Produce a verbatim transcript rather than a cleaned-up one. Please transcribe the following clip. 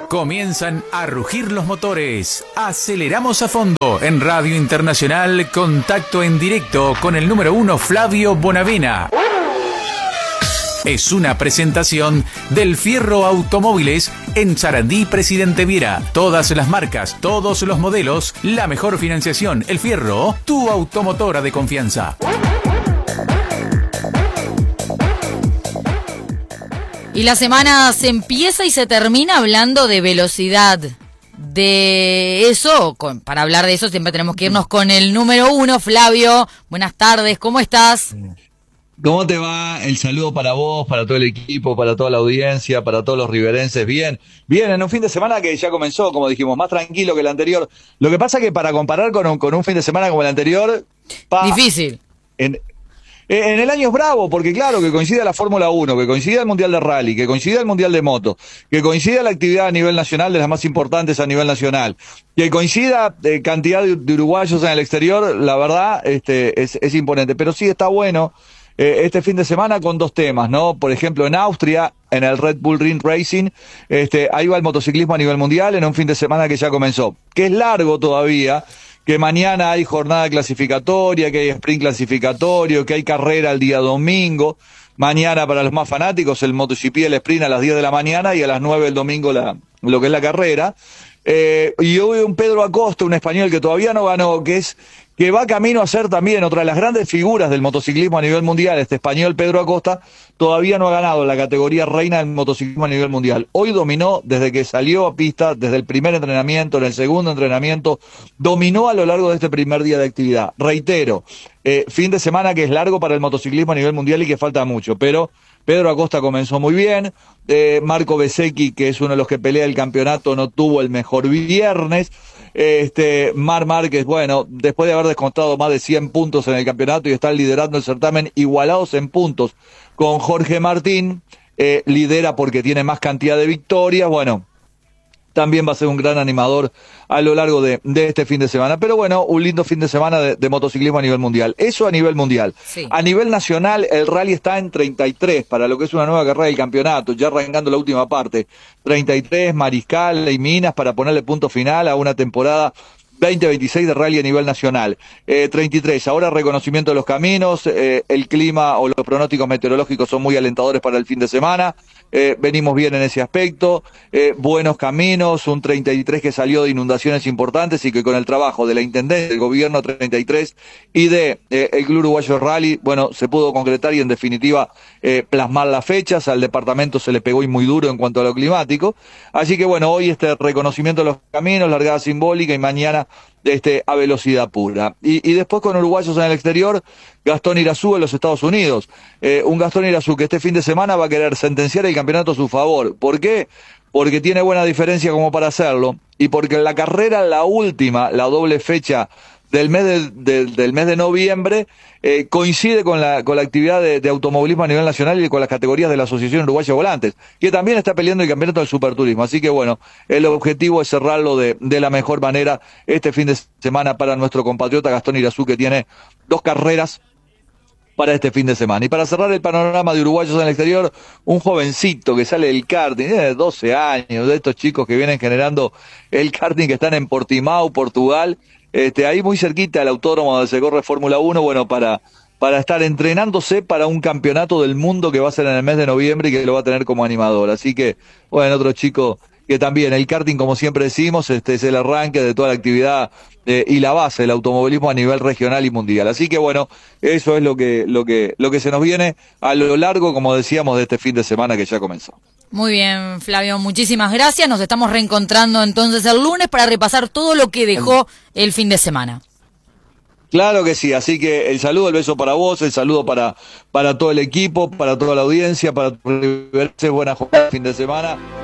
Comienzan a rugir los motores. Aceleramos a fondo en Radio Internacional. Contacto en directo con el número uno Flavio Bonavena. Es una presentación del Fierro Automóviles en Sarandí, Presidente Viera. Todas las marcas, todos los modelos, la mejor financiación. El Fierro, tu automotora de confianza. Y la semana se empieza y se termina hablando de velocidad. De eso, con, para hablar de eso siempre tenemos que irnos con el número uno, Flavio. Buenas tardes, ¿cómo estás? ¿Cómo te va? El saludo para vos, para todo el equipo, para toda la audiencia, para todos los riverenses. Bien, bien, en un fin de semana que ya comenzó, como dijimos, más tranquilo que el anterior. Lo que pasa que para comparar con un, con un fin de semana como el anterior... Pa, Difícil. En, en el año es bravo, porque claro, que coincida la Fórmula uno, que coincida el Mundial de Rally, que coincida el Mundial de Moto, que coincida la actividad a nivel nacional de las más importantes a nivel nacional, que coincida eh, cantidad de, de uruguayos en el exterior, la verdad este, es, es imponente. Pero sí está bueno eh, este fin de semana con dos temas, ¿no? Por ejemplo, en Austria, en el Red Bull Ring Racing, este, ahí va el motociclismo a nivel mundial en un fin de semana que ya comenzó, que es largo todavía, que mañana hay jornada clasificatoria, que hay sprint clasificatorio, que hay carrera el día domingo. Mañana, para los más fanáticos, el MotoGP, el sprint a las diez de la mañana y a las nueve del domingo la, lo que es la carrera. Eh, y hoy un Pedro Acosta, un español que todavía no ganó, que es que va camino a ser también otra de las grandes figuras del motociclismo a nivel mundial. Este español, Pedro Acosta, todavía no ha ganado la categoría reina del motociclismo a nivel mundial. Hoy dominó desde que salió a pista, desde el primer entrenamiento, en el segundo entrenamiento, dominó a lo largo de este primer día de actividad. Reitero, eh, fin de semana que es largo para el motociclismo a nivel mundial y que falta mucho, pero Pedro Acosta comenzó muy bien. Eh, Marco Bezzecchi, que es uno de los que pelea el campeonato, no tuvo el mejor viernes. Este, Marc Márquez, bueno, después de haber descontado más de cien puntos en el campeonato y estar liderando el certamen igualados en puntos con Jorge Martín, eh, lidera porque tiene más cantidad de victorias. Bueno, también va a ser un gran animador a lo largo de, de este fin de semana. Pero bueno, un lindo fin de semana de, de motociclismo a nivel mundial. Eso a nivel mundial. Sí. A nivel nacional, el rally está en treinta y tres para lo que es una nueva carrera del campeonato, ya arrancando la última parte. treinta y tres, Mariscal y Minas para ponerle punto final a una temporada veinte veintiséis de rally a nivel nacional. Eh, treinta y tres, ahora reconocimiento de los caminos, eh, el clima o los pronósticos meteorológicos son muy alentadores para el fin de semana. Eh, venimos bien en ese aspecto, eh, buenos caminos, un treinta y tres que salió de inundaciones importantes y que con el trabajo de la Intendencia del Gobierno treinta y tres y de eh, el Club Uruguayo Rally, bueno, se pudo concretar y en definitiva eh, plasmar las fechas. Al departamento se le pegó y muy duro en cuanto a lo climático, así que bueno, hoy este reconocimiento de los caminos, largada simbólica y mañana este a velocidad pura. Y, y después con uruguayos en el exterior, Gastón Irazú en los Estados Unidos. Eh, un Gastón Irazú que este fin de semana va a querer sentenciar el campeonato a su favor. ¿Por qué? Porque tiene buena diferencia como para hacerlo y porque en la carrera, la última, la doble fecha del mes de, de, del mes de noviembre, eh, coincide con la con la actividad de, de automovilismo a nivel nacional y con las categorías de la Asociación Uruguaya de Volantes, que también está peleando el campeonato del Superturismo. Así que bueno, el objetivo es cerrarlo de, de la mejor manera este fin de semana para nuestro compatriota Gastón Irazú, que tiene dos carreras para este fin de semana. Y para cerrar el panorama de uruguayos en el exterior, un jovencito que sale del karting, de doce años, de estos chicos que vienen generando el karting, que están en Portimao, Portugal, este, ahí muy cerquita del autódromo donde se corre Fórmula uno, bueno, para, para estar entrenándose para un campeonato del mundo que va a ser en el mes de noviembre y que lo va a tener como animador. Así que, bueno, otro chico que también, el karting, como siempre decimos, este es el arranque de toda la actividad eh, y la base del automovilismo a nivel regional y mundial. Así que bueno, eso es lo que, lo que, lo que se nos viene a lo largo, como decíamos, de este fin de semana que ya comenzó. Muy bien, Flavio, muchísimas gracias. Nos estamos reencontrando entonces el lunes para repasar todo lo que dejó el fin de semana. Claro que sí, así que el saludo, el beso para vos, el saludo para, para todo el equipo, para toda la audiencia, para tu buena jornada de fin de semana.